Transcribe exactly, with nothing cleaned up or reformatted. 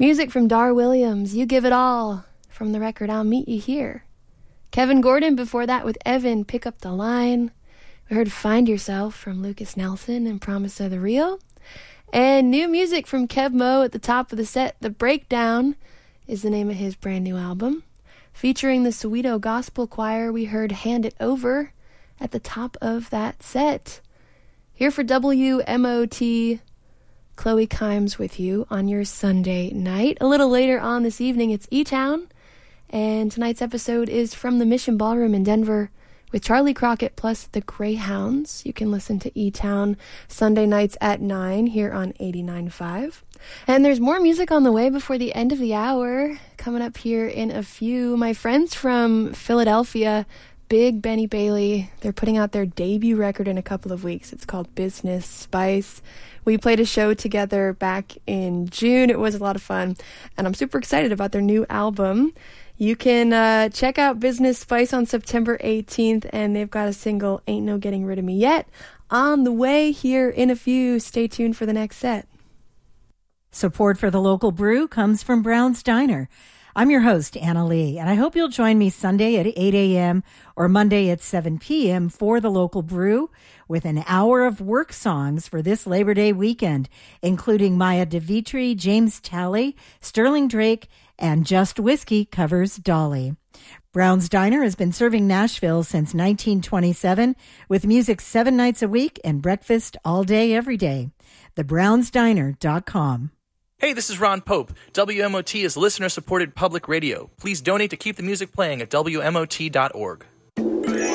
Music from Dar Williams, You Give It All, from the record I'll Meet You Here. Kevin Gordon before that with Evan, Pick Up the Line. We heard Find Yourself from Lucas Nelson and Promise of the Real. And new music from Kev Mo at the top of the set. The Breakdown is the name of his brand new album. Featuring the Soweto Gospel Choir, we heard Hand It Over at the top of that set. Here for W M O T, Chloe Kimes with you on your Sunday night. A little later on this evening, it's E-Town. And tonight's episode is from the Mission Ballroom in Denver with Charlie Crockett plus the Greyhounds. You can listen to E-Town Sunday nights at nine here on eighty-nine point five. And there's more music on the way before the end of the hour. Coming up here in a few, my friends from Philadelphia, Big Benny Bailey, they're putting out their debut record in a couple of weeks. It's called Business Spice. We played a show together back in June. It was a lot of fun. And I'm super excited about their new album. You can uh, check out Business Spice on September eighteenth, and they've got a single, Ain't No Getting Rid of Me Yet, on the way here in a few. Stay tuned for the next set. Support for the local brew comes from Brown's Diner. I'm your host, Anna Lee, and I hope you'll join me Sunday at eight a.m. or Monday at seven p.m. for the local brew with an hour of work songs for this Labor Day weekend, including Maya DeVitri, James Talley, Sterling Drake, and Just Whiskey covers Dolly. Brown's Diner has been serving Nashville since nineteen twenty-seven with music seven nights a week and breakfast all day, every day. the browns diner dot com. Hey, this is Ron Pope. W M O T is listener-supported public radio. Please donate to keep the music playing at W M O T dot org.